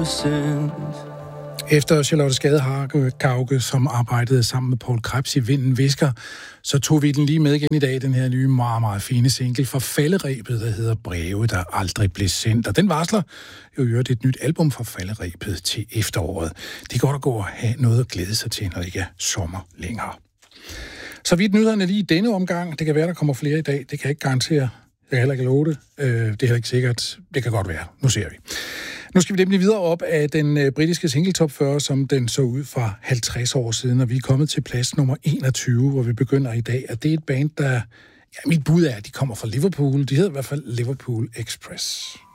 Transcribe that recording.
innocence. Efter Charlotte Skadehauge, som arbejdede sammen med Poul Krebs i Vinden Visker, så tog vi den lige med igen i dag, den her nye, meget, meget fine single fra Falderebet, der hedder Breve, der aldrig blev sendt. Og den varsler jo et nyt album fra Falderebet til efteråret. Det er godt at gå og have noget at glæde sig til, når det ikke er sommer længere. Så vidt nyhederne lige i denne omgang. Det kan være, der kommer flere i dag. Det kan jeg ikke garantere. Jeg kan heller ikke love det. Det er heller ikke sikkert. Det kan godt være. Nu ser vi. Nu skal vi nemlig videre op af den britiske single top 40, som den så ud for 50 år siden, og vi er kommet til plads nummer 21, hvor vi begynder i dag. Og det er et band, der, mit bud er, at de kommer fra Liverpool. De hedder i hvert fald Liverpool Express.